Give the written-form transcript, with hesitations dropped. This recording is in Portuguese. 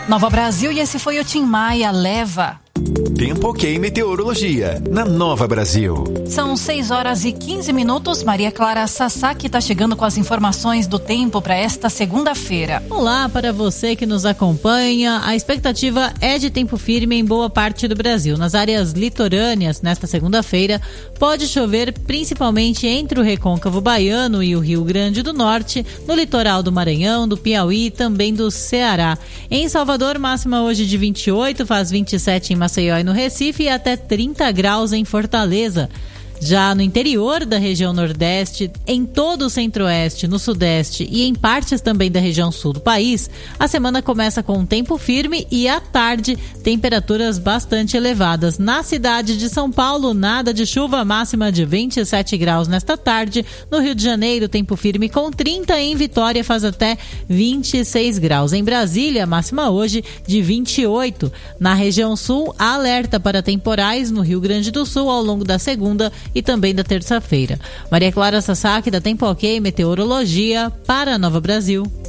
Nova Brasil, e esse foi o Tim Maia, Leva. Tempo OK Meteorologia, na Nova Brasil. São 6h15. Maria Clara Sasaki está chegando com as informações do tempo para esta segunda-feira. Olá para você que nos acompanha. A expectativa é de tempo firme em boa parte do Brasil. Nas áreas litorâneas, nesta segunda-feira, pode chover principalmente entre o Recôncavo Baiano e o Rio Grande do Norte, no litoral do Maranhão, do Piauí e também do Ceará. Em Salvador, máxima hoje de 28, faz 27 em Maceió e no Recife e até 30 graus em Fortaleza. Já no interior da região Nordeste, em todo o Centro-Oeste, no Sudeste e em partes também da região Sul do país, a semana começa com um tempo firme e à tarde temperaturas bastante elevadas. Na cidade de São Paulo, nada de chuva, máxima de 27 graus nesta tarde. No Rio de Janeiro, tempo firme com 30, em Vitória faz até 26 graus. Em Brasília, máxima hoje de 28. Na região Sul, alerta para temporais no Rio Grande do Sul ao longo da segunda e também da terça-feira. Maria Clara Sasaki, da Tempo OK Meteorologia, para a Nova Brasil.